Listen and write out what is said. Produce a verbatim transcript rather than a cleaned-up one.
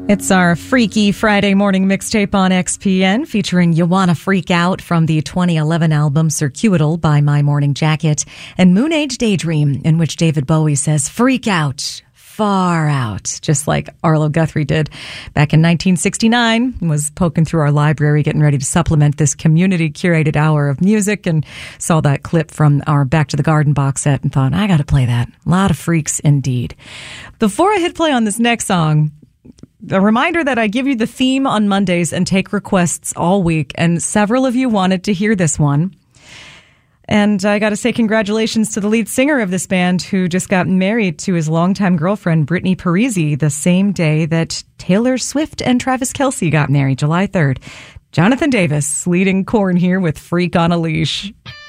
It's our Freaky Friday morning mixtape on X P N featuring You Wanna Freak Out from the twenty eleven album Circuital by My Morning Jacket and Moon Age Daydream, in which David Bowie says, freak out, far out, just like Arlo Guthrie did back in nineteen sixty-nine, was poking through our library getting ready to supplement this community curated hour of music and saw that clip from our Back to the Garden box set and thought, I gotta play that. A lot of freaks indeed. Before I hit play on this next song, a reminder that I give you the theme on Mondays and take requests all week, and several of you wanted to hear this one. And I got to say congratulations to the lead singer of this band, who just got married to his longtime girlfriend, Brittany Parisi, the same day that Taylor Swift and Travis Kelce got married, July third. Jonathan Davis leading Korn here with Freak on a Leash.